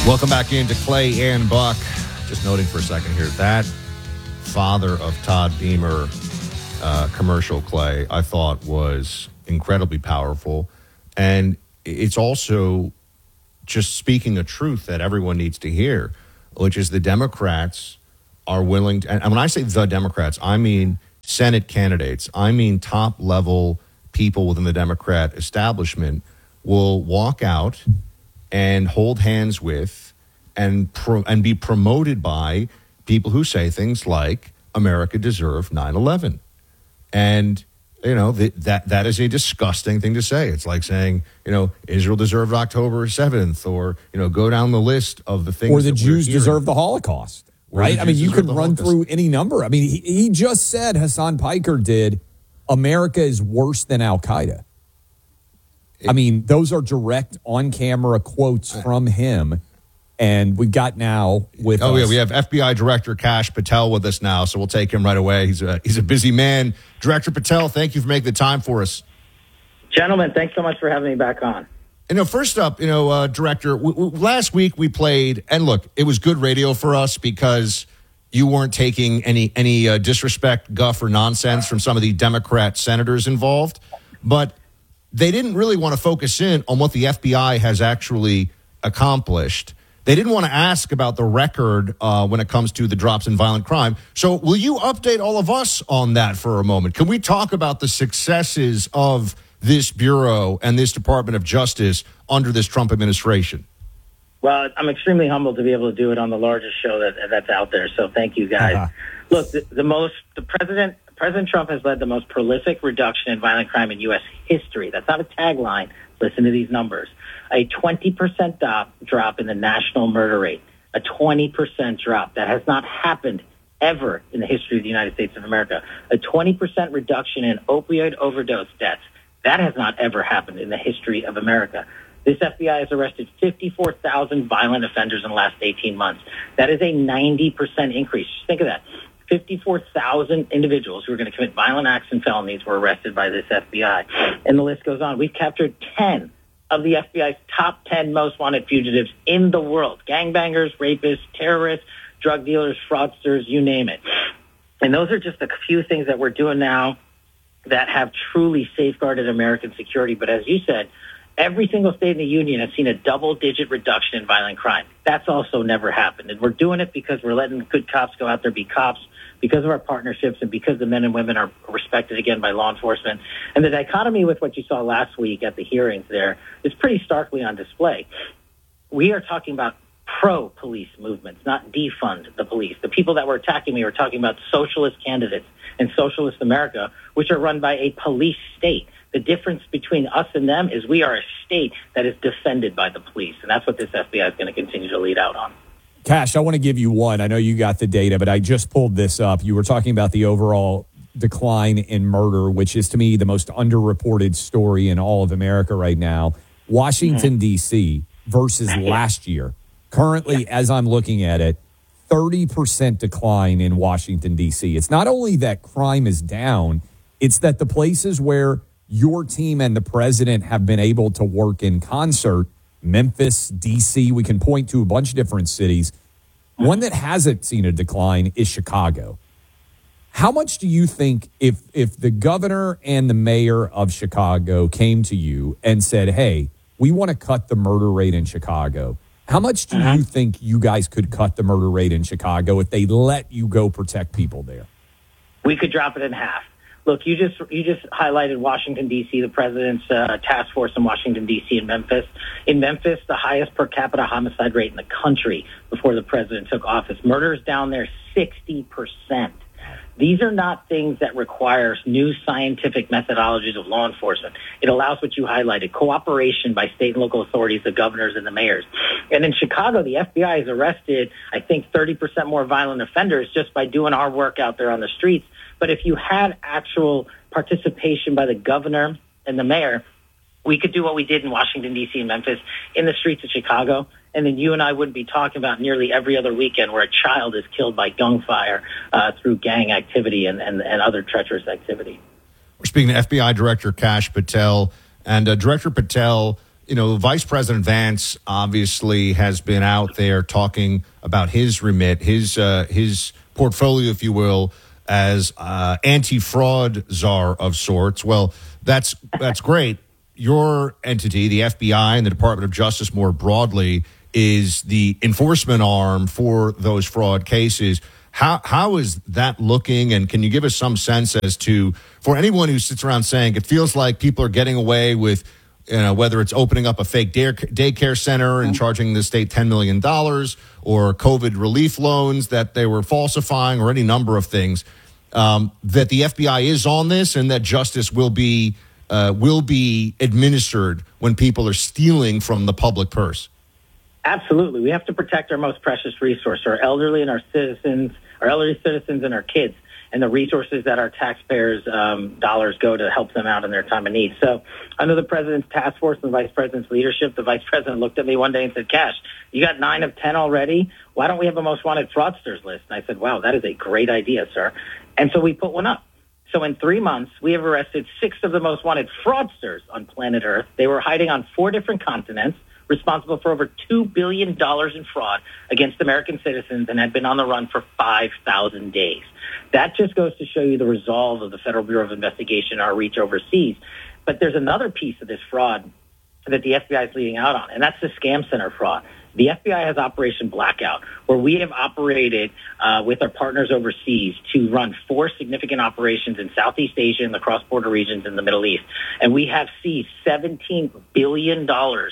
Welcome back into Clay and Buck. Just noting for a second here, that father of Todd Beamer commercial, Clay, I thought was incredibly powerful. And it's also just speaking a truth that everyone needs to hear, which is the Democrats are willing to, and when I say the Democrats, I mean Senate candidates, I mean top-level people within the Democrat establishment will walk out and hold hands with and be promoted by people who say things like America deserved 9/11. And, you know, that is a disgusting thing to say. It's like saying, you know, Israel deserved October 7th, or, you know, go down the list of the things. Or the Jews deserve the Holocaust, right? I mean, you could run through any number. I mean, he just said, Hassan Piker did, America is worse than Al-Qaeda. I mean, those are direct on-camera quotes from him. And we got now with yeah, we have FBI Director Kash Patel with us now, so we'll take him right away. He's a busy man. Director Patel, thank you for making the time for us. Gentlemen, thanks so much for having me back on. You know, first up, Director, last week we played, and look, it was good radio for us because you weren't taking any disrespect, guff, or nonsense from some of the Democrat senators involved, but they didn't really want to focus in on what the FBI has actually accomplished. They didn't want to ask about the record when it comes to the drops in violent crime. So will you update all of us on that for a moment? Can we talk about the successes of this Bureau and this Department of Justice under this Trump administration? Well, I'm extremely humbled to be able to do it on the largest show that's out there. So thank you, guys. Look, President Trump has led the most prolific reduction in violent crime in U.S. history. That's not a tagline. Listen to these numbers. A 20% drop in the national murder rate. A 20% drop. That has not happened ever in the history of the United States of America. A 20% reduction in opioid overdose deaths. That has not ever happened in the history of America. This FBI has arrested 54,000 violent offenders in the last 18 months. That is a 90% increase. Just think of that. 54,000 individuals who are going to commit violent acts and felonies were arrested by this FBI. And the list goes on. We've captured 10 of the FBI's top 10 most wanted fugitives in the world. Gangbangers, rapists, terrorists, drug dealers, fraudsters, you name it. And those are just a few things that we're doing now that have truly safeguarded American security. But as you said, every single state in the union has seen a double-digit reduction in violent crime. That's also never happened. And we're doing it because we're letting good cops go out there be cops, because of our partnerships and because the men and women are respected again by law enforcement. And the dichotomy with what you saw last week at the hearings there is pretty starkly on display. We are talking about pro-police movements, not defund the police. The people that were attacking me were talking about socialist candidates in socialist America, which are run by a police state. The difference between us and them is we are a state that is defended by the police. And that's what this FBI is going to continue to lead out on. Kash, I want to give you one. I know you got the data, but I just pulled this up. You were talking about the overall decline in murder, which is, to me, the most underreported story in all of America right now. Washington, D.C. versus last year. Currently, as I'm looking at it, 30% decline in Washington, D.C. It's not only that crime is down, it's that the places where your team and the president have been able to work in concert, Memphis, D.C., we can point to a bunch of different cities. One that hasn't seen a decline is Chicago. How much do you think if the governor and the mayor of Chicago came to you and said, hey, we want to cut the murder rate in Chicago, how much do you think you guys could cut the murder rate in Chicago if they let you go protect people there? We could drop it in half. Look, you just highlighted Washington, D.C., the president's task force in Washington, D.C. and Memphis. In Memphis, the highest per capita homicide rate in the country before the president took office. Murder is down there 60%. These are not things that require new scientific methodologies of law enforcement. It allows what you highlighted, cooperation by state and local authorities, the governors and the mayors. And in Chicago, the FBI has arrested, I think, 30% more violent offenders just by doing our work out there on the streets. But if you had actual participation by the governor and the mayor, we could do what we did in Washington, D.C. and Memphis in the streets of Chicago. And then you and I wouldn't be talking about nearly every other weekend where a child is killed by gunfire through gang activity and other treacherous activity. We're speaking to FBI Director Kash Patel. And Director Patel, Vice President Vance obviously has been out there talking about his remit, his portfolio, if you will, as anti-fraud czar of sorts. Well, that's great. Your entity, the FBI and the Department of Justice more broadly, is the enforcement arm for those fraud cases. How is that looking? And can you give us some sense as to, for anyone who sits around saying it feels like people are getting away with, whether it's opening up a fake daycare center and charging the state $10 million or COVID relief loans that they were falsifying or any number of things, that the FBI is on this and that justice will be administered when people are stealing from the public purse? Absolutely. We have to protect our most precious resource, our elderly and our elderly citizens and our kids, and the resources that our taxpayers' dollars go to help them out in their time of need. So under the president's task force and the vice president's leadership, the vice president looked at me one day and said, Cash, you got 9 of 10 already. Why don't we have a most wanted fraudsters list? And I said, wow, that is a great idea, sir. And so we put one up. So in 3 months, we have arrested 6 of the most wanted fraudsters on planet Earth. They were hiding on 4 different continents, responsible for over $2 billion in fraud against American citizens, and had been on the run for 5,000 days. That just goes to show you the resolve of the Federal Bureau of Investigation, our reach overseas. But there's another piece of this fraud that the FBI is leading out on, and that's the scam center fraud. The FBI has Operation Blackout, where we have operated with our partners overseas to run 4 significant operations in Southeast Asia and the cross-border regions in the Middle East. And we have seized $17 billion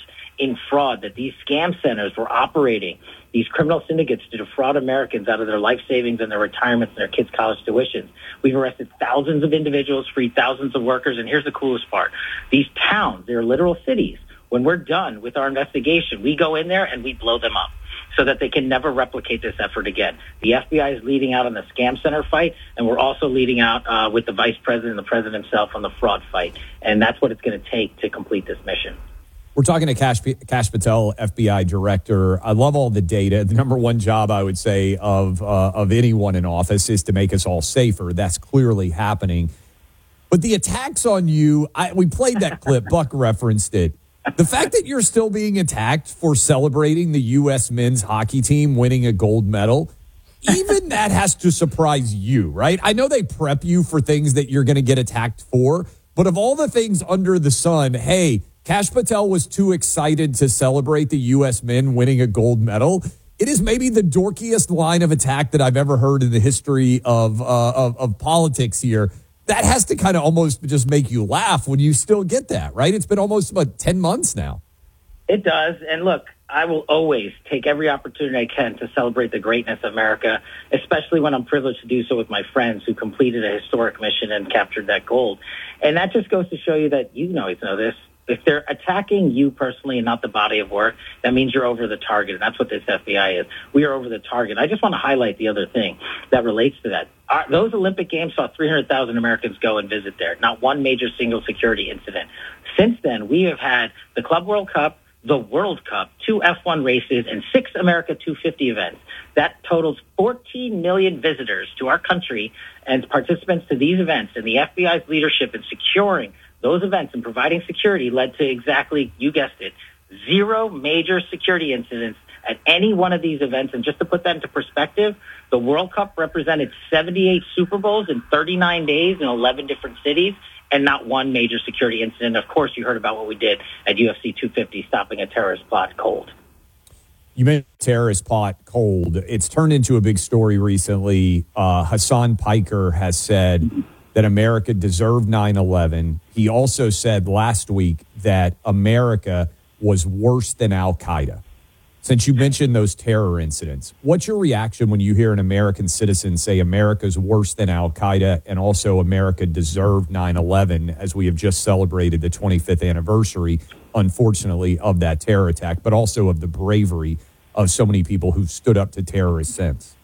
in fraud that these scam centers were operating, these criminal syndicates, to defraud Americans out of their life savings and their retirements and their kids' college tuitions. We've arrested thousands of individuals, freed thousands of workers, and here's the coolest part. These towns, they're literal cities. When we're done with our investigation, we go in there and we blow them up so that they can never replicate this effort again. The FBI is leading out on the scam center fight, and we're also leading out with the vice president and the president himself on the fraud fight. And that's what it's going to take to complete this mission. We're talking to Kash Patel, FBI director. I love all the data. The number one job, I would say, of anyone in office is to make us all safer. That's clearly happening. But the attacks on you, we played that clip. Buck referenced it. The fact that you're still being attacked for celebrating the U.S. men's hockey team winning a gold medal, even that has to surprise you, right? I know they prep you for things that you're going to get attacked for, but of all the things under the sun, hey, Kash Patel was too excited to celebrate the U.S. men winning a gold medal. It is maybe the dorkiest line of attack that I've ever heard in the history of politics here. That has to kind of almost just make you laugh when you still get that, right? It's been almost, 10 months now. It does. And look, I will always take every opportunity I can to celebrate the greatness of America, especially when I'm privileged to do so with my friends who completed a historic mission and captured that gold. And that just goes to show you that you always know this. If they're attacking you personally and not the body of work, that means you're over the target. And that's what this FBI is. We are over the target. I just want to highlight the other thing that relates to that. Those Olympic Games saw 300,000 Americans go and visit there. Not one major single security incident. Since then, we have had the Club World Cup, the World Cup, 2 F1 races, and 6 America 250 events. That totals 14 million visitors to our country and participants to these events. And the FBI's leadership in securing those events and providing security led to exactly, you guessed it, 0 major security incidents at any one of these events. And just to put that into perspective, the World Cup represented 78 Super Bowls in 39 days in 11 different cities, and not one major security incident. Of course, you heard about what we did at UFC 250, stopping a terrorist plot cold. You mentioned terrorist plot cold. It's turned into a big story recently. Hassan Piker has said that America deserved 9/11. He also said last week that America was worse than Al-Qaeda. Since you mentioned those terror incidents, what's your reaction when you hear an American citizen say America's worse than Al-Qaeda and also America deserved 9/11, as we have just celebrated the 25th anniversary, unfortunately, of that terror attack, but also of the bravery of so many people who've stood up to terrorists since?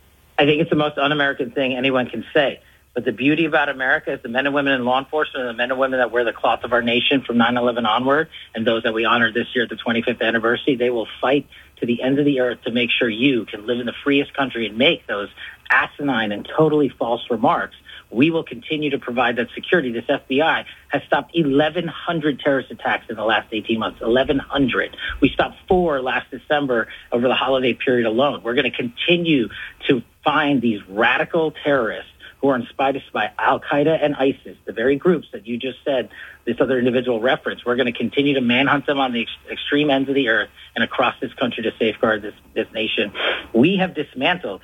I think it's the most un-American thing anyone can say. But the beauty about America is the men and women in law enforcement and the men and women that wear the cloth of our nation from 9/11 onward, and those that we honored this year at the 25th anniversary, they will fight to the ends of the earth to make sure you can live in the freest country and make those asinine and totally false remarks We will continue to provide that security. This FBI has stopped 1,100 terrorist attacks in the last 18 months, 1,100. We stopped 4 last December over the holiday period alone. We're going to continue to find these radical terrorists who are inspired by Al-Qaeda and ISIS, the very groups that you just said this other individual referenced. We're going to continue to manhunt them on the extreme ends of the earth and across this country to safeguard this nation. We have dismantled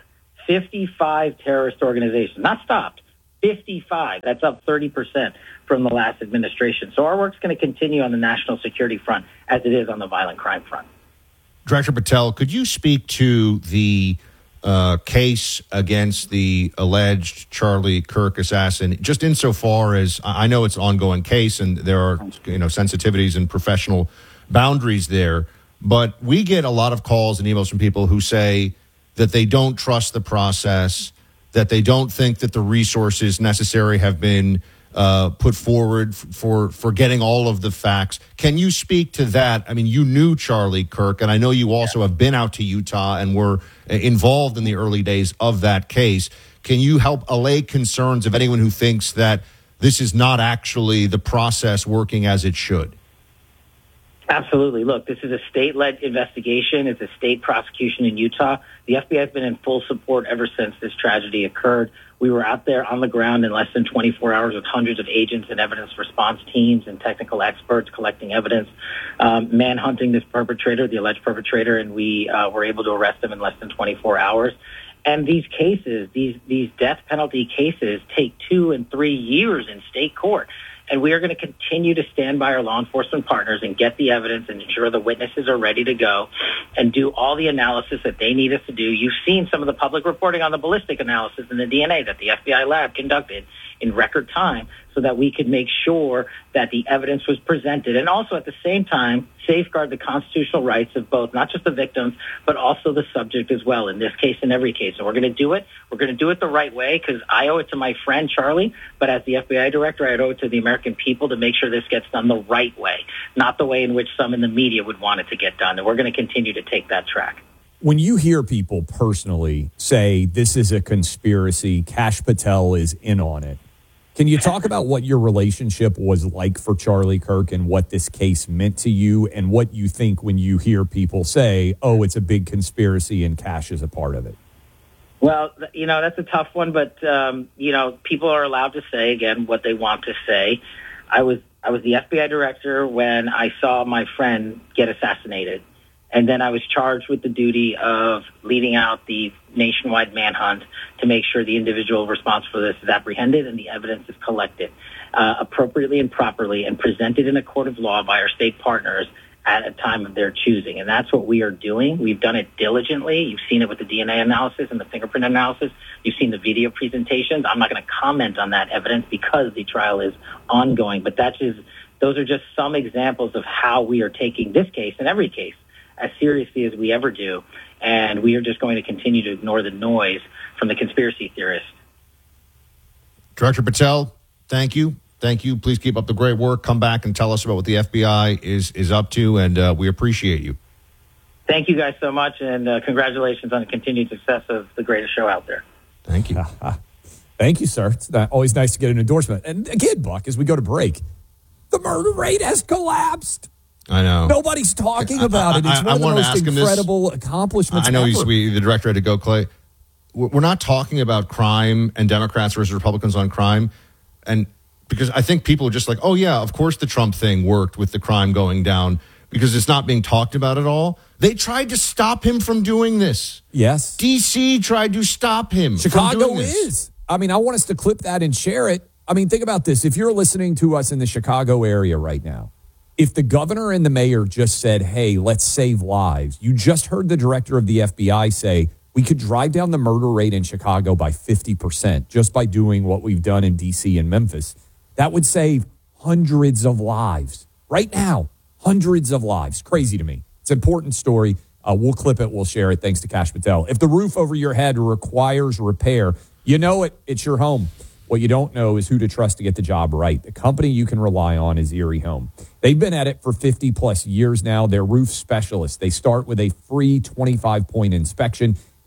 55 terrorist organizations, not stopped, 55. That's up 30% from the last administration. So our work's going to continue on the national security front as it is on the violent crime front. Director Patel, could you speak to the case against the alleged Charlie Kirk assassin, just insofar as I know it's an ongoing case and there are sensitivities and professional boundaries there, but we get a lot of calls and emails from people who say that they don't trust the process, that they don't think that the resources necessary have been put forward for getting all of the facts. Can you speak to that? I mean, you knew Charlie Kirk, and I know you also have been out to Utah and were involved in the early days of that case. Can you help allay concerns of anyone who thinks that this is not actually the process working as it should? Absolutely. Look, this is a state-led investigation. It's a state prosecution in Utah. The FBI has been in full support ever since this tragedy occurred. We were out there on the ground in less than 24 hours with hundreds of agents and evidence response teams and technical experts collecting evidence, manhunting this perpetrator, the alleged perpetrator, and we were able to arrest him in less than 24 hours. And these cases, these death penalty cases, take 2 and 3 years in state court. And we are going to continue to stand by our law enforcement partners and get the evidence and ensure the witnesses are ready to go and do all the analysis that they need us to do. You've seen some of the public reporting on the ballistic analysis and the DNA that the FBI lab conducted in record time so that we could make sure that the evidence was presented and also at the same time safeguard the constitutional rights of both, not just the victims, but also the subject as well, in this case and every case. And we're going to do it. We're going to do it the right way because I owe it to my friend Charlie, but as the FBI director, I owe it to the American people to make sure this gets done the right way, not the way in which some in the media would want it to get done. And we're going to continue to take that track. When you hear people personally say this is a conspiracy, Kash Patel is in on it, can you talk about what your relationship was like for Charlie Kirk and what this case meant to you and what you think when you hear people say, oh, it's a big conspiracy and Kash is a part of it? Well, that's a tough one, but, people are allowed to say, again, what they want to say. I was the FBI director when I saw my friend get assassinated. And then I was charged with the duty of leading out the nationwide manhunt to make sure the individual responsible for this is apprehended and the evidence is collected appropriately and properly and presented in a court of law by our state partners at a time of their choosing. And that's what we are doing. We've done it diligently. You've seen it with the DNA analysis and the fingerprint analysis. You've seen the video presentations. I'm not going to comment on that evidence because the trial is ongoing. But those are just some examples of how we are taking this case and every case as seriously as we ever do. And we are just going to continue to ignore the noise from the conspiracy theorists. Director Patel, thank you. Thank you. Please keep up the great work. Come back and tell us about what the FBI is up to, and we appreciate you. Thank you guys so much, and congratulations on the continued success of the greatest show out there. Thank you. Thank you, sir. It's always nice to get an endorsement. And again, Buck, as we go to break, the murder rate has collapsed. I know. Nobody's talking about it. It's one of the most incredible accomplishments I know ever. The director had to go, Clay. We're not talking about crime and Democrats versus Republicans on crime. And because I think people are just like, oh, yeah, of course the Trump thing worked with the crime going down because it's not being talked about at all. They tried to stop him from doing this. Yes. D.C. tried to stop him Chicago from doing this. is. I mean, I want us to clip that and share it. I mean, think about this. If you're listening to us in the Chicago area right now, if the governor and the mayor just said, hey, let's save lives, you just heard the director of the FBI say, we could drive down the murder rate in Chicago by 50% just by doing what we've done in D.C. and Memphis. That would save hundreds of lives. Right now, hundreds of lives. Crazy to me. It's an important story. We'll clip it. We'll share it. Thanks to Kash Patel. If the roof over your head requires repair, you know it. It's your home. What you don't know is who to trust to get the job right. The company you can rely on is Erie Home. They've been at it for 50-plus years now. They're roof specialists. They start with a free 25-point inspection.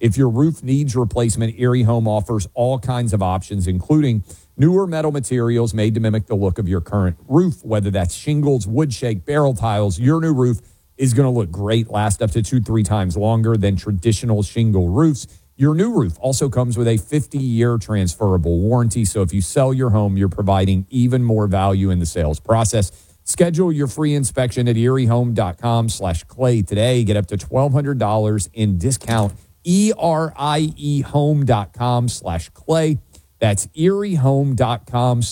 If your roof needs replacement, Erie Home offers all kinds of options, including newer metal materials made to mimic the look of your current roof, whether that's shingles, wood shake, barrel tiles. Your new roof is going to look great, last up to 2-3 times longer than traditional shingle roofs. Your new roof also comes with a 50-year transferable warranty, so if you sell your home, you're providing even more value in the sales process. Schedule your free inspection at eriehome.com/clay today. Get up to $1,200 in discount. eriehome.com/clay. That's eriehome.com